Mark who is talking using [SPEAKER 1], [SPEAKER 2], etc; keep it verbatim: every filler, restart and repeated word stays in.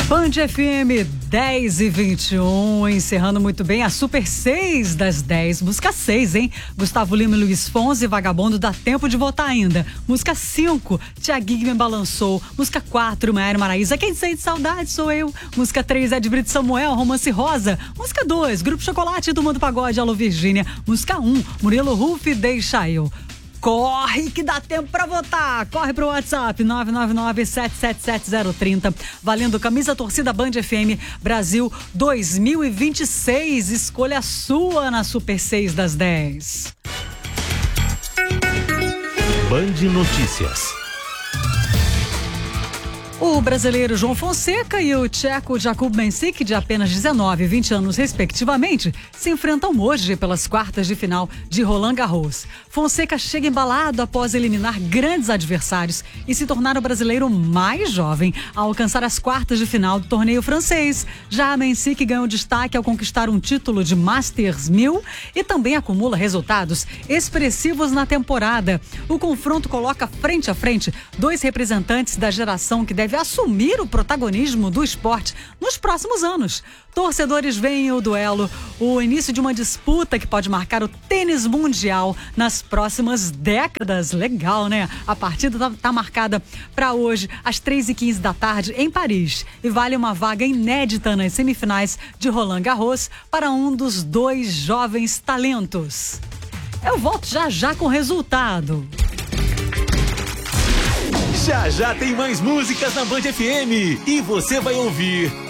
[SPEAKER 1] Band F M dez e vinte e um, encerrando muito bem a Super seis das dez. Música seis, hein? Gustavo Lima e Luiz Fonsi, Vagabundo, dá tempo de votar ainda. Música cinco, Thiaguinho me balançou. Música quatro, Maiara Maraíza, Quem Sente Saudade Sou Eu. Música três, Ed Brito Samuel, Romance Rosa. Música dois, Grupo Chocolate, do Mundo Pagode, Alô Virgínia. Música um, Murilo Ruff, Deixa Eu. Corre que dá tempo pra votar. Corre pro WhatsApp nove nove nove, sete sete sete, zero três zero. Valendo camisa torcida Band F M Brasil dois mil e vinte e seis. Escolha a sua na Super seis das dez.
[SPEAKER 2] Band Notícias.
[SPEAKER 1] O brasileiro João Fonseca e o tcheco Jakub Mensik, de apenas dezenove e vinte anos respectivamente, se enfrentam hoje pelas quartas de final de Roland Garros. Fonseca chega embalado após eliminar grandes adversários e se tornar o brasileiro mais jovem a alcançar as quartas de final do torneio francês. Já Mensik ganhou destaque ao conquistar um título de Masters mil e também acumula resultados expressivos na temporada. O confronto coloca frente a frente dois representantes da geração que deve assumir o protagonismo do esporte nos próximos anos. Torcedores veem o duelo, o início de uma disputa que pode marcar o tênis mundial nas próximas décadas. Legal, né? A partida tá, tá marcada para hoje, às três e quinze da tarde, em Paris. E vale uma vaga inédita nas semifinais de Roland Garros para um dos dois jovens talentos. Eu volto já já com o resultado.
[SPEAKER 2] Já já tem mais músicas na Band F M e você vai ouvir